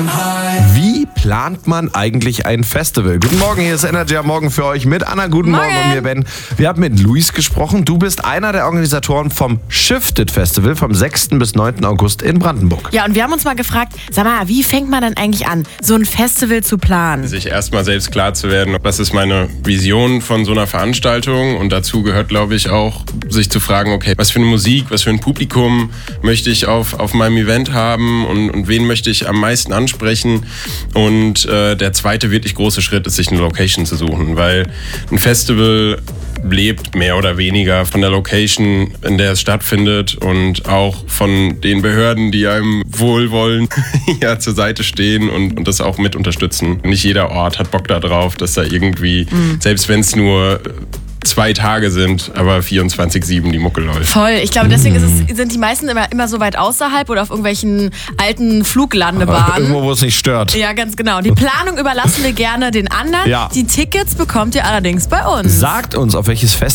Wie plant man eigentlich ein Festival? Guten Morgen, hier ist Energy am Morgen für euch mit Anna. Guten Morgen und mir Ben. Wir haben mit Luis gesprochen. Du bist einer der Organisatoren vom Shifted Festival vom 6. bis 9. August in Brandenburg. Ja, und wir haben uns mal gefragt, sag mal, wie fängt man denn eigentlich an, so ein Festival zu planen? Sich erstmal selbst klar zu werden, was ist meine Vision von so einer Veranstaltung, und dazu gehört, glaube ich, auch, sich zu fragen, okay, was für eine Musik, was für ein Publikum möchte ich auf meinem Event haben und wen möchte ich am meisten ansprechen. Und der zweite wirklich große Schritt ist, sich eine Location zu suchen, weil ein Festival lebt mehr oder weniger von der Location, in der es stattfindet, und auch von den Behörden, die einem wohlwollend ja, zur Seite stehen und das auch mit unterstützen. Nicht jeder Ort hat Bock darauf, dass da irgendwie, selbst wenn es nur 2 Tage sind, aber 24/7 die Mucke läuft. Voll. Ich glaube, deswegen sind die meisten immer so weit außerhalb oder auf irgendwelchen alten Fluglandebahnen. Irgendwo, wo es nicht stört. Ja, ganz genau. Die Planung überlassen wir gerne den anderen. Ja. Die Tickets bekommt ihr allerdings bei uns. Sagt uns, auf welches Festival